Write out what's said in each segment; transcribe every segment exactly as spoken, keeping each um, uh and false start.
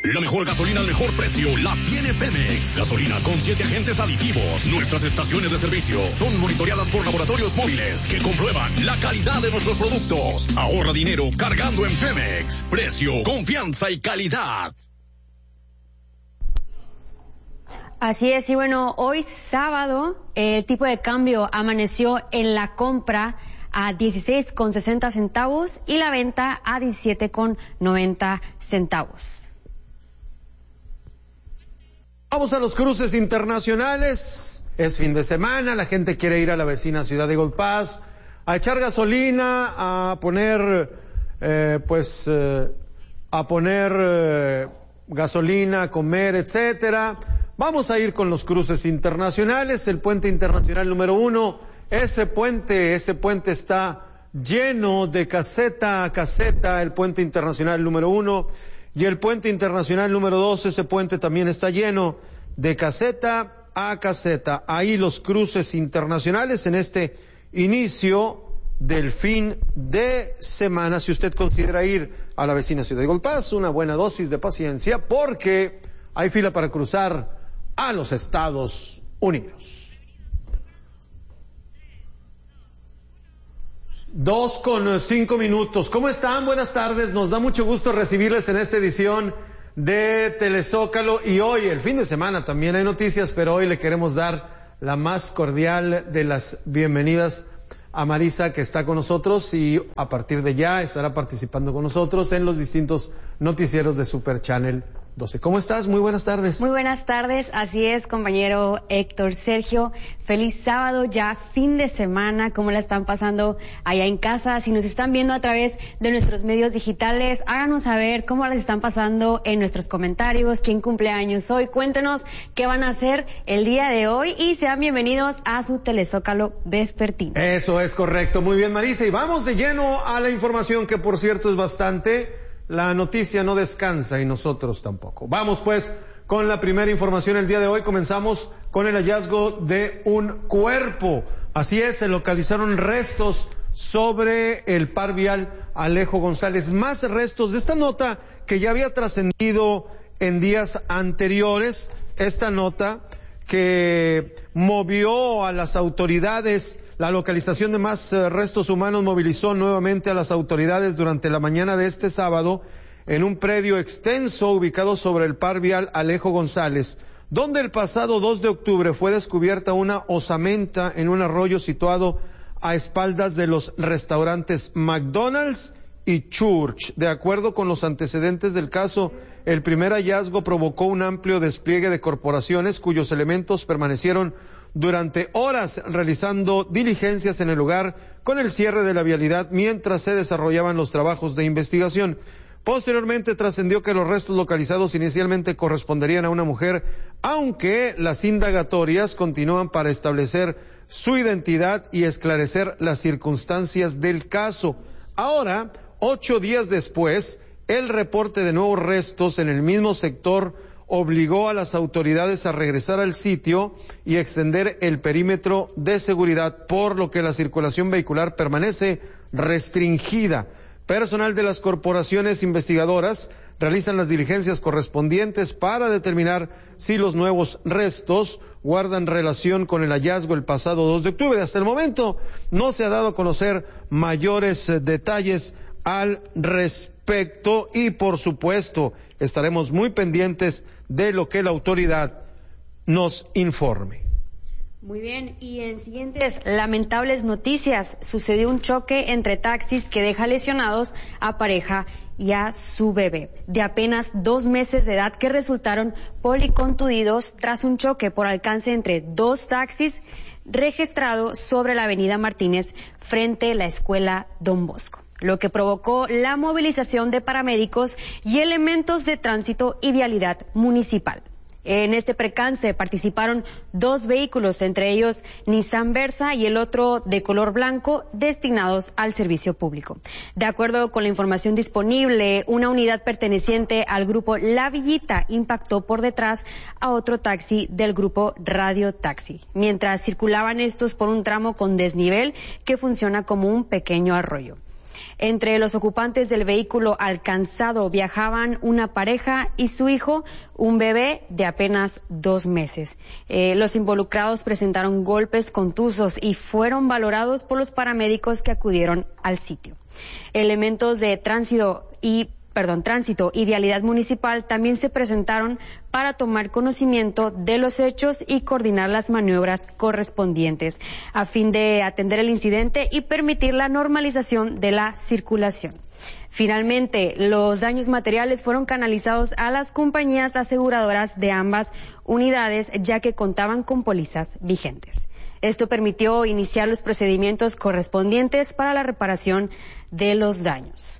La mejor gasolina al mejor precio la tiene Pemex. Gasolina con siete agentes aditivos. Nuestras estaciones de servicio son monitoreadas por laboratorios móviles que comprueban la calidad de nuestros productos. Ahorra dinero cargando en Pemex. Precio, confianza y calidad. Así es, y bueno, hoy sábado el tipo de cambio amaneció en la compra a dieciséis con sesenta centavos y la venta a diecisiete con noventa centavos. Vamos a los cruces internacionales. Es fin de semana, la gente quiere ir a la vecina ciudad de Gold Pass a echar gasolina, a poner, eh, pues, eh, a poner eh, gasolina, a comer, etcétera. Vamos a ir con los cruces internacionales. El puente internacional número uno, ese puente, ese puente está lleno de caseta a caseta, el puente internacional número uno. Y el puente internacional número dos, ese puente también está lleno de caseta a caseta. Ahí los cruces internacionales en este inicio del fin de semana. Si usted considera ir a la vecina ciudad de Gold Pass, una buena dosis de paciencia, porque hay fila para cruzar a los Estados Unidos. Dos con cinco minutos. ¿Cómo están? Buenas tardes. Nos da mucho gusto recibirles en esta edición de Telezócalo. Y hoy, el fin de semana, también hay noticias, pero hoy le queremos dar la más cordial de las bienvenidas a Marisa, que está con nosotros y a partir de ya estará participando con nosotros en los distintos noticieros de Super Channel doce. ¿Cómo estás? Muy buenas tardes. Muy buenas tardes, así es, compañero Héctor Sergio. Feliz sábado, ya fin de semana. ¿Cómo la están pasando allá en casa? Si nos están viendo a través de nuestros medios digitales, háganos saber cómo las están pasando en nuestros comentarios. ¿Quién cumple años hoy? Cuéntenos qué van a hacer el día de hoy y sean bienvenidos a su Telezócalo vespertino. Eso es correcto. Muy bien, Marisa. Y vamos de lleno a la información, que por cierto es bastante. La noticia no descansa y nosotros tampoco. Vamos pues con la primera información el día de hoy. Comenzamos con el hallazgo de un cuerpo. Así es, se localizaron restos sobre el par vial Alejo González. Más restos de esta nota que ya había trascendido en días anteriores. Esta nota que movió a las autoridades. La localización de más eh, restos humanos movilizó nuevamente a las autoridades durante la mañana de este sábado en un predio extenso ubicado sobre el par vial Alejo González, donde el pasado dos de octubre fue descubierta una osamenta en un arroyo situado a espaldas de los restaurantes McDonald's y Church. De acuerdo con los antecedentes del caso, el primer hallazgo provocó un amplio despliegue de corporaciones cuyos elementos permanecieron durante horas realizando diligencias en el lugar con el cierre de la vialidad mientras se desarrollaban los trabajos de investigación. Posteriormente trascendió que los restos localizados inicialmente corresponderían a una mujer, aunque las indagatorias continúan para establecer su identidad y esclarecer las circunstancias del caso. Ahora, ocho días después, el reporte de nuevos restos en el mismo sector obligó a las autoridades a regresar al sitio y extender el perímetro de seguridad, por lo que la circulación vehicular permanece restringida. Personal de las corporaciones investigadoras realizan las diligencias correspondientes para determinar si los nuevos restos guardan relación con el hallazgo el pasado dos de octubre. Hasta el momento no se ha dado a conocer mayores eh, detalles al respecto y, por supuesto, estaremos muy pendientes de lo que la autoridad nos informe. Muy bien, y en siguientes lamentables noticias, sucedió un choque entre taxis que deja lesionados a pareja y a su bebé de apenas dos meses de edad, que resultaron policontudidos tras un choque por alcance entre dos taxis registrado sobre la avenida Martínez frente a la escuela Don Bosco, lo que provocó la movilización de paramédicos y elementos de tránsito y vialidad municipal. En este percance participaron dos vehículos, entre ellos Nissan Versa y el otro de color blanco, destinados al servicio público. De acuerdo con la información disponible, una unidad perteneciente al grupo La Villita impactó por detrás a otro taxi del grupo Radio Taxi, mientras circulaban estos por un tramo con desnivel que funciona como un pequeño arroyo. Entre los ocupantes del vehículo alcanzado viajaban una pareja y su hijo, un bebé de apenas dos meses. Eh, los involucrados presentaron golpes contusos y fueron valorados por los paramédicos que acudieron al sitio. Elementos de tránsito y Perdón, tránsito y vialidad municipal también se presentaron para tomar conocimiento de los hechos y coordinar las maniobras correspondientes a fin de atender el incidente y permitir la normalización de la circulación. Finalmente, los daños materiales fueron canalizados a las compañías aseguradoras de ambas unidades, ya que contaban con pólizas vigentes. Esto permitió iniciar los procedimientos correspondientes para la reparación de los daños.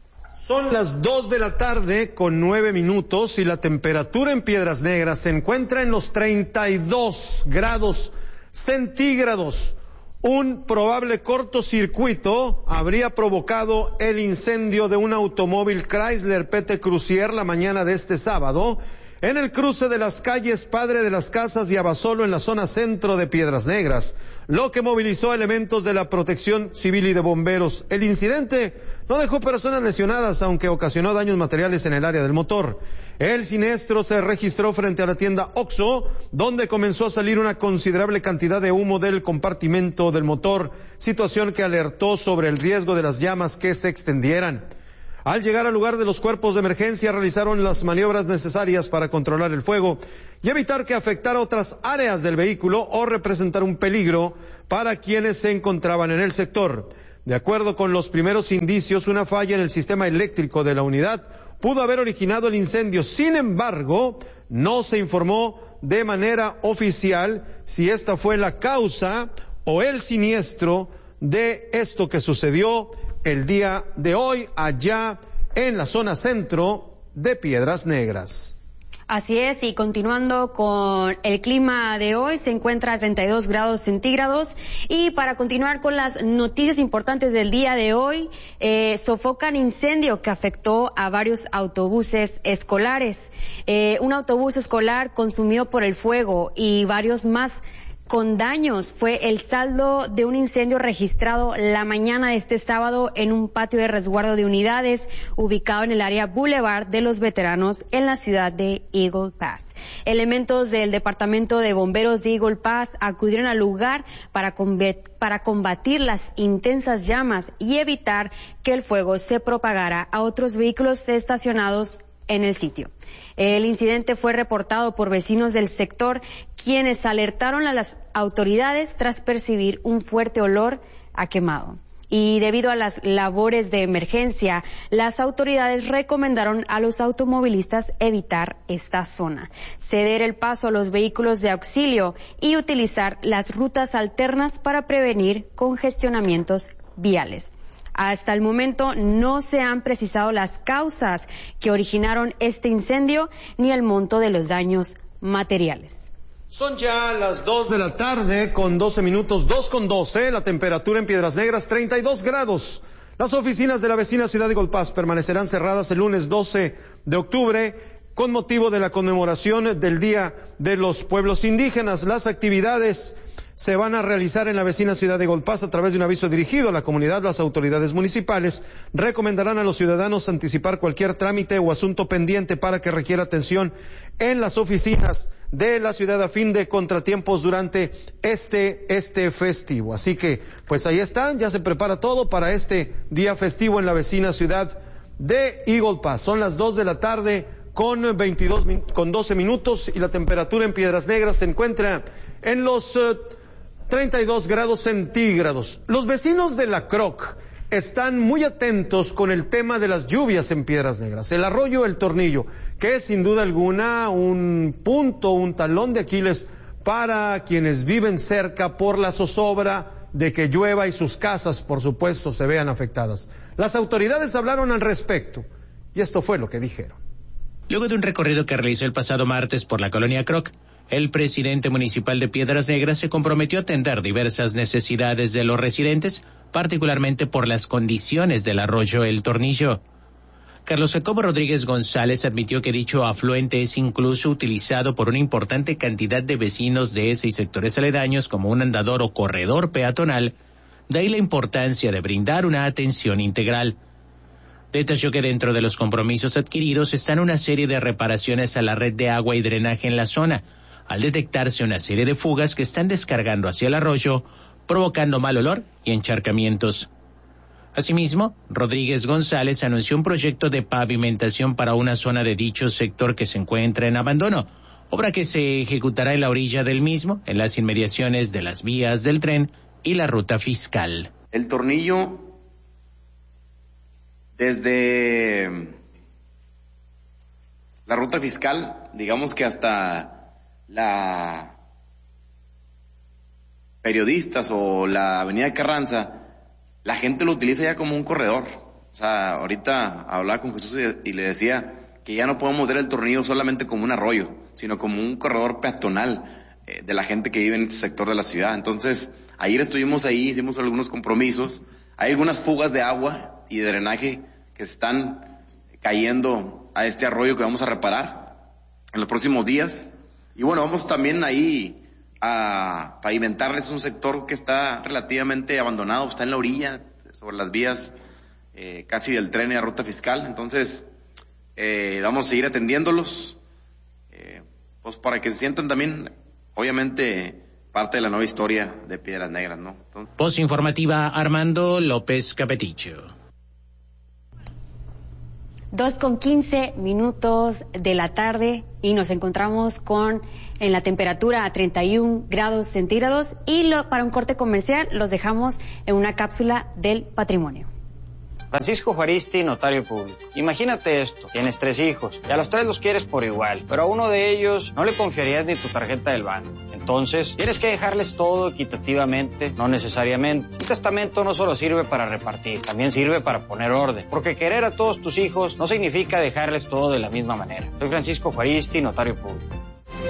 Son las dos de la tarde con nueve minutos y la temperatura en Piedras Negras se encuentra en los treinta y dos grados centígrados. Un probable cortocircuito habría provocado el incendio de un automóvil Chrysler P T Crucier la mañana de este sábado en el cruce de las calles Padre de las Casas y Abasolo en la zona centro de Piedras Negras, lo que movilizó elementos de la Protección Civil y de bomberos. El incidente no dejó personas lesionadas, aunque ocasionó daños materiales en el área del motor. El siniestro se registró frente a la tienda Oxxo, donde comenzó a salir una considerable cantidad de humo del compartimento del motor, situación que alertó sobre el riesgo de las llamas que se extendieran. Al llegar al lugar de los cuerpos de emergencia realizaron las maniobras necesarias para controlar el fuego y evitar que afectara otras áreas del vehículo o representar un peligro para quienes se encontraban en el sector. De acuerdo con los primeros indicios, una falla en el sistema eléctrico de la unidad pudo haber originado el incendio. Sin embargo, no se informó de manera oficial si esta fue la causa o el siniestro de esto que sucedió el día de hoy allá en la zona centro de Piedras Negras. Así es, y continuando con el clima de hoy, se encuentra a treinta y dos grados centígrados. Y para continuar con las noticias importantes del día de hoy, eh, sofocan incendio que afectó a varios autobuses escolares. Eh, un autobús escolar consumido por el fuego y varios más con daños fue el saldo de un incendio registrado la mañana de este sábado en un patio de resguardo de unidades ubicado en el área Boulevard de los Veteranos en la ciudad de Eagle Pass. Elementos del Departamento de Bomberos de Eagle Pass acudieron al lugar para, para combatir las intensas llamas y evitar que el fuego se propagara a otros vehículos estacionados en el sitio. El incidente fue reportado por vecinos del sector, quienes alertaron a las autoridades tras percibir un fuerte olor a quemado. Y debido a las labores de emergencia, las autoridades recomendaron a los automovilistas evitar esta zona, ceder el paso a los vehículos de auxilio y utilizar las rutas alternas para prevenir congestionamientos viales. Hasta el momento no se han precisado las causas que originaron este incendio ni el monto de los daños materiales. Son ya las dos de la tarde con doce minutos, dos con doce, la temperatura en Piedras Negras treinta y dos grados. Las oficinas de la vecina ciudad de Eagle Pass permanecerán cerradas el lunes doce de octubre con motivo de la conmemoración del Día de los Pueblos Indígenas. Las actividades se van a realizar en la vecina ciudad de Eagle Pass a través de un aviso dirigido a la comunidad. Las autoridades municipales recomendarán a los ciudadanos anticipar cualquier trámite o asunto pendiente para que requiera atención en las oficinas de la ciudad a fin de contratiempos durante este, este festivo. Así que, pues ahí están, ya se prepara todo para este día festivo en la vecina ciudad de Eagle Pass. Son las dos de la tarde con veintidós, con doce minutos y la temperatura en Piedras Negras se encuentra en los uh, treinta y dos grados centígrados. Los vecinos de la Croc están muy atentos con el tema de las lluvias en Piedras Negras. El arroyo El Tornillo, que es sin duda alguna un punto, un talón de Aquiles para quienes viven cerca por la zozobra de que llueva y sus casas, por supuesto, se vean afectadas. Las autoridades hablaron al respecto y esto fue lo que dijeron. Luego de un recorrido que realizó el pasado martes por la colonia Croc, el presidente municipal de Piedras Negras se comprometió a atender diversas necesidades de los residentes, particularmente por las condiciones del arroyo El Tornillo. Carlos Jacobo Rodríguez González admitió que dicho afluente es incluso utilizado por una importante cantidad de vecinos de ese y sectores aledaños como un andador o corredor peatonal, De ahí la importancia de brindar una atención integral. Detalló que dentro de los compromisos adquiridos están una serie de reparaciones a la red de agua y drenaje en la zona, al detectarse una serie de fugas que están descargando hacia el arroyo, provocando mal olor y encharcamientos. Asimismo, Rodríguez González anunció un proyecto de pavimentación para una zona de dicho sector que se encuentra en abandono, obra que se ejecutará en la orilla del mismo, en las inmediaciones de las vías del tren y la ruta fiscal. El tornillo, desde la ruta fiscal, digamos que hasta la Periodistas o la avenida Carranza, la gente lo utiliza ya como un corredor. O sea, ahorita hablaba con Jesús y, y le decía que ya no podemos ver el tornillo solamente como un arroyo, sino como un corredor peatonal eh, de la gente que vive en este sector de la ciudad. Entonces, ayer estuvimos ahí, hicimos algunos compromisos. Hay algunas fugas de agua y de drenaje que se están cayendo a este arroyo que vamos a reparar en los próximos días. Y bueno, vamos también ahí a pavimentarles un sector que está relativamente abandonado, está en la orilla, sobre las vías eh, casi del tren y la ruta fiscal. Entonces, eh, vamos a seguir atendiéndolos, eh, pues para que se sientan también, obviamente, parte de la nueva historia de Piedras Negras, ¿no? Entonces... Post informativa, Armando López Capeticho. Dos con quince minutos de la tarde y nos encontramos con en la temperatura a treinta y un grados centígrados y lo, para un corte comercial los dejamos en una cápsula del patrimonio. Francisco Juaristi, notario público. Imagínate esto, tienes tres hijos y a los tres los quieres por igual, pero a uno de ellos no le confiarías ni tu tarjeta del banco. Entonces, tienes que dejarles todo equitativamente, no necesariamente. Un testamento no solo sirve para repartir, también sirve para poner orden, porque querer a todos tus hijos no significa dejarles todo de la misma manera. Soy Francisco Juaristi, notario público.